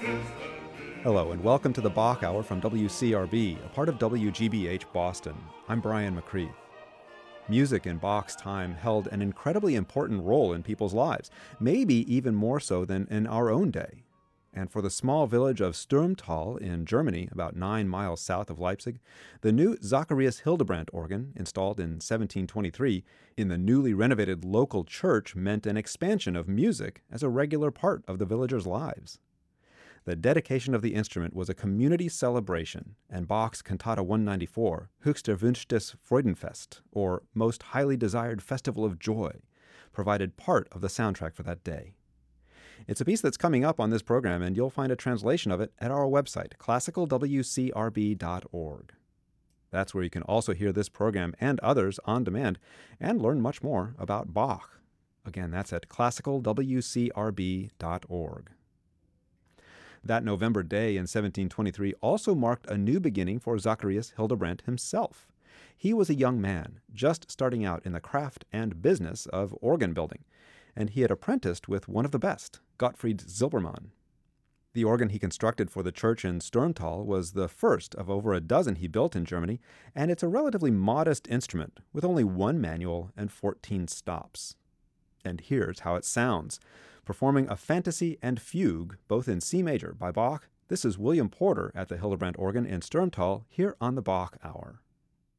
Hello, and welcome to the Bach Hour from WCRB, a part of WGBH Boston. I'm Brian McCreath. Music in Bach's time held an incredibly important role in people's lives, maybe even more so than in our own day. And for the small village of Sturmtal in Germany, about 9 miles south of Leipzig, the new Zacharias Hildebrandt organ, installed in 1723 in the newly renovated local church, meant an expansion of music as a regular part of the villagers' lives. The dedication of the instrument was a community celebration, and Bach's Cantata 194, Höchst erwünschtes Freudenfest, or Most Highly Desired Festival of Joy, provided part of the soundtrack for that day. It's a piece that's coming up on this program, and you'll find a translation of it at our website, classicalwcrb.org. That's where you can also hear this program and others on demand and learn much more about Bach. Again, that's at classicalwcrb.org. That November day in 1723 also marked a new beginning for Zacharias Hildebrandt himself. He was a young man, just starting out in the craft and business of organ building, and he had apprenticed with one of the best, Gottfried Silbermann. The organ he constructed for the church in Sturmtal was the first of over a dozen he built in Germany, and it's a relatively modest instrument with only one manual and 14 stops. And here's how it sounds. Performing a fantasy and fugue, both in C major by Bach, this is William Porter at the Hildebrandt organ in Sturmtal, here on the Bach Hour.